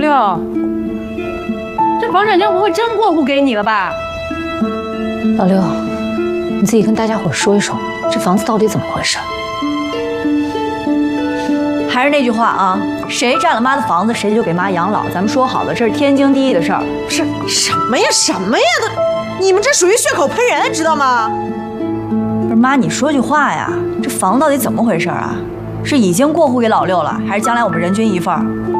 六，这房产证不会真过户给你了吧？ 老六，你自己跟大家伙说一说，这房子到底怎么回事？ 还是那句话啊，谁占了妈的房子，谁就给妈养老。咱们说好了，这是天经地义的事儿。 是什么呀都，你们这属于血口喷人，知道吗？ 不是妈，你说句话呀，这房到底怎么回事啊？是已经过户给老六了，还是将来我们人均一份？